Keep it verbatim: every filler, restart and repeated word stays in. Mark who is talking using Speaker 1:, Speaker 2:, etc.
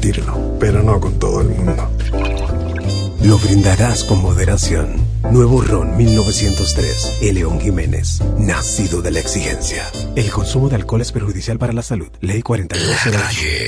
Speaker 1: compartirlo, pero no con todo el mundo.
Speaker 2: Lo brindarás con moderación. Nuevo Ron mil novecientos tres, El León Jiménez, nacido de la exigencia. El consumo de alcohol es perjudicial para la salud. Ley cuarenta y dos.